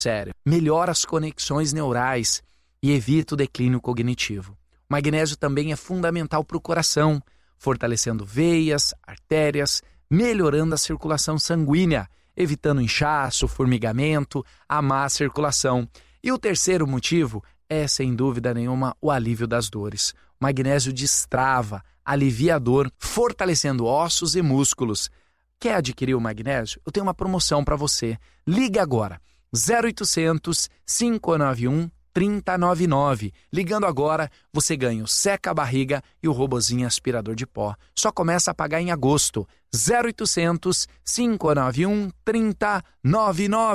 cérebro, melhora as conexões neurais e evita o declínio cognitivo. O magnésio também é fundamental para o coração, fortalecendo veias, artérias, melhorando a circulação sanguínea, evitando inchaço, formigamento, a má circulação. E o terceiro motivo é, sem dúvida nenhuma, o alívio das dores. O magnésio destrava, alivia a dor, fortalecendo ossos e músculos. Quer adquirir o magnésio? Eu tenho uma promoção para você. Ligue agora, 0800 591 3099. Ligando agora, você ganha o seca-barriga e o robozinho aspirador de pó. Só começa a pagar em agosto. 0800 591 3099.